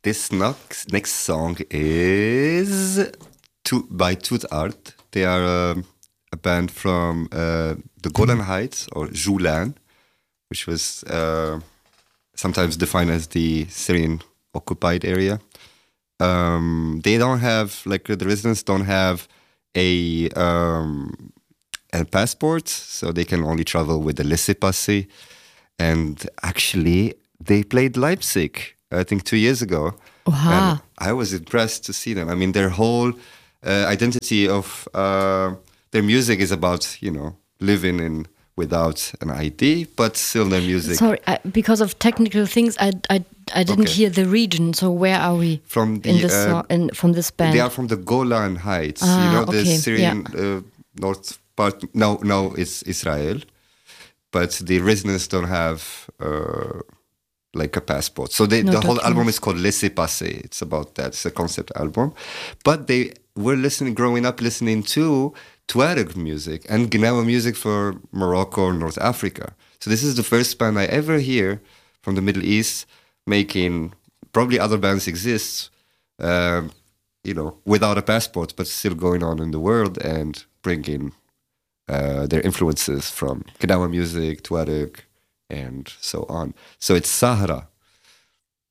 This next song is by Tooth Art. They are a band from the Golan Heights, or Julan, which was sometimes defined as the Syrian occupied area. They don't have, like, the residents don't have a passport, so they can only travel with the laissez-passer. And actually, they played Leipzig, I think 2 years ago. And I was impressed to see them. I mean, their whole identity of their music is about, living in without an ID, but still their music. Sorry, because of technical things, I didn't hear the region. So where are we from from this band? They are from the Golan Heights. The Syrian north part. Now it's Israel, but the residents don't have like a passport. So the whole album is called Laissez-Passer. It's about that. It's a concept album. But they were growing up listening to Tuareg music and Gnawa music for Morocco or North Africa. So this is the first band I ever hear from the Middle East making, probably other bands exist, without a passport, but still going on in the world and bringing their influences from Gnawa music, Tuareg, and so on. So it's Sahara.